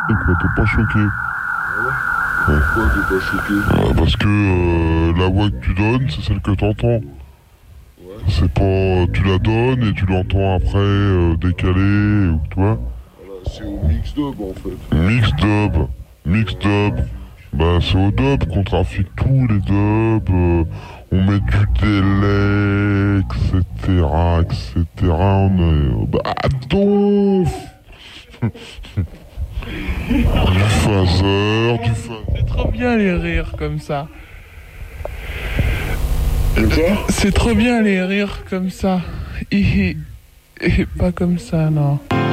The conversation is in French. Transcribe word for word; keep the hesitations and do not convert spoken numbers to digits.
quoi, t'es pas choqué. Ouais. Pourquoi t'es pas choqué? Ouais, parce que euh, la voix que tu donnes, c'est celle que t'entends. Ouais. C'est pas... Tu la donnes et tu l'entends après euh, décalé, ou tu vois. Voilà, c'est au mix dub en fait. Mix dub. Mix dub. Bah c'est au dub qu'on trafique tous les dubs. euh, on met du délai, et cetera, et cetera. On est... Bah attends. Du phaser, du phaser. C'est trop bien les rires comme ça. De quoi? C'est trop bien les rires comme ça. Et, et pas comme ça, non.